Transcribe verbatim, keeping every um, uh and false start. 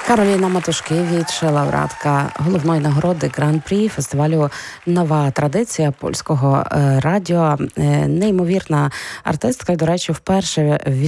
Кароліна Матушкевич, лауреатка головної нагороди Гран-прі фестивалю «Нова традиція» польського радіо. Неймовірна артистка, і, до речі, вперше в